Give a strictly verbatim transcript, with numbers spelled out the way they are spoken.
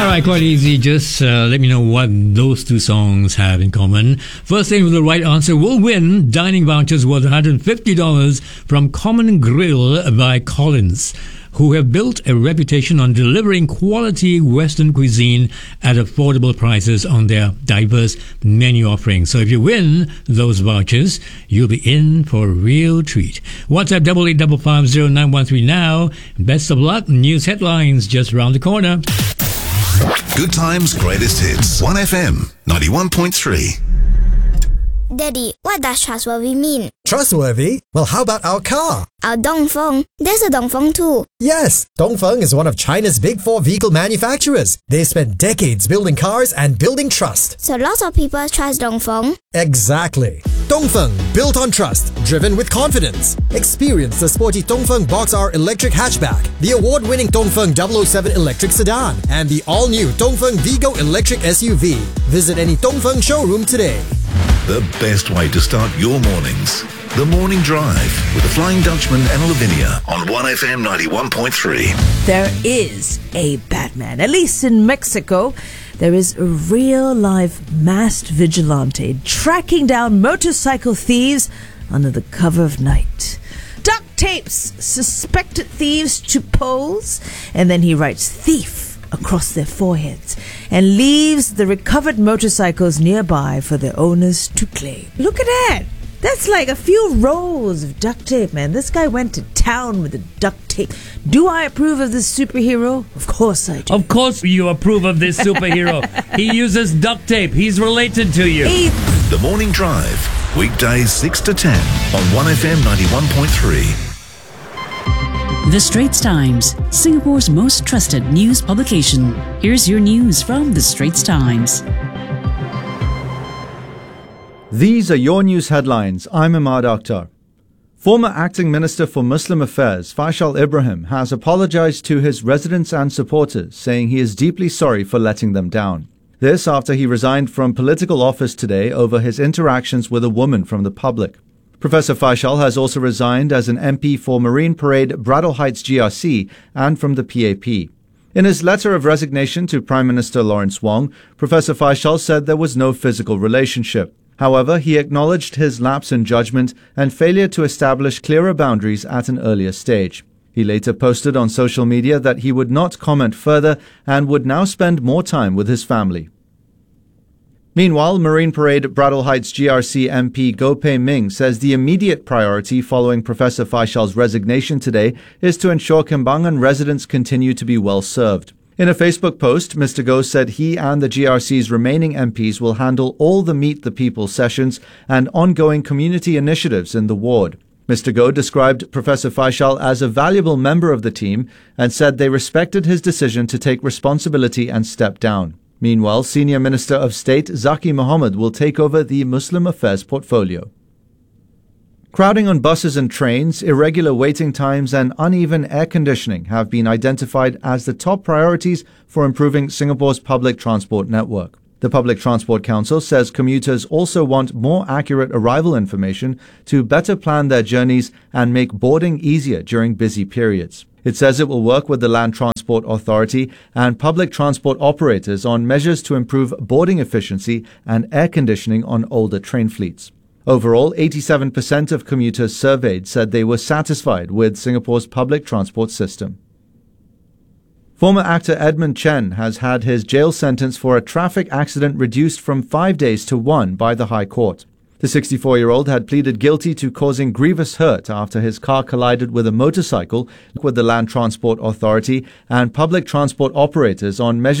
All right, quite easy. Just uh, let me know what those two songs have in common. First name with the right answer will win dining vouchers worth one hundred fifty dollars from Common Grill by Collins, who have built a reputation on delivering quality Western cuisine at affordable prices on their diverse menu offerings. So if you win those vouchers, you'll be in for a real treat. WhatsApp double eight double five zero nine one three now. Best of luck. News headlines just round the corner. Good Times, Greatest Hits. one F M, ninety-one point three. Daddy, what does trustworthy mean? Trustworthy? Well, how about our car? Our Dongfeng. There's a Dongfeng too. Yes, Dongfeng is one of China's big four vehicle manufacturers. They spent decades building cars and building trust. So lots of people trust Dongfeng? Exactly. Dongfeng, built on trust, driven with confidence. Experience the sporty Dongfeng Box R electric hatchback, the award-winning Dongfeng double oh seven electric sedan, and the all-new Dongfeng Vigo electric S U V. Visit any Dongfeng showroom today. The best way to start your mornings. The Morning Drive with the Flying Dutchman and Lavinia on one F M ninety-one point three. There is a Batman, at least in Mexico. There is a real live masked vigilante tracking down motorcycle thieves under the cover of night. Duct tapes suspected thieves to poles, and then he writes thief across their foreheads and leaves the recovered motorcycles nearby for their owners to claim. Look at that! That's like a few rolls of duct tape, man. This guy went to town with the duct tape. Do I approve of this superhero? Of course I do. Of course you approve of this superhero. He uses duct tape. He's related to you. Hey. The Morning Drive, weekdays six to ten on one F M ninety-one point three. The Straits Times, Singapore's most trusted news publication. Here's your news from The Straits Times. These are your news headlines. I'm Ahmad Akhtar. Former Acting Minister for Muslim Affairs, Faisal Ibrahim, has apologized to his residents and supporters, saying he is deeply sorry for letting them down. This after he resigned from political office today over his interactions with a woman from the public. Professor Faisal has also resigned as an M P for Marine Parade Braddell Heights G R C and from the P A P. In his letter of resignation to Prime Minister Lawrence Wong, Professor Faisal said there was no physical relationship. However, he acknowledged his lapse in judgment and failure to establish clearer boundaries at an earlier stage. He later posted on social media that he would not comment further and would now spend more time with his family. Meanwhile, Marine Parade Braddell Heights G R C M P Goh Pei Ming says the immediate priority following Professor Faisal's resignation today is to ensure Kembangan residents continue to be well served. In a Facebook post, Mister Goh said he and the G R C's remaining M Ps will handle all the Meet the People sessions and ongoing community initiatives in the ward. Mister Goh described Professor Faisal as a valuable member of the team and said they respected his decision to take responsibility and step down. Meanwhile, Senior Minister of State Zaki Mohammed will take over the Muslim Affairs portfolio. Crowding on buses and trains, irregular waiting times and uneven air conditioning have been identified as the top priorities for improving Singapore's public transport network. The Public Transport Council says commuters also want more accurate arrival information to better plan their journeys and make boarding easier during busy periods. It says it will work with the Land Transport Authority and public transport operators on measures to improve boarding efficiency and air conditioning on older train fleets. Overall, eighty-seven percent of commuters surveyed said they were satisfied with Singapore's public transport system. Former actor Edmund Chen has had his jail sentence for a traffic accident reduced from five days to one by the High Court. The sixty-four-year-old had pleaded guilty to causing grievous hurt after his car collided with a motorcycle with the Land Transport Authority and public transport operators on measures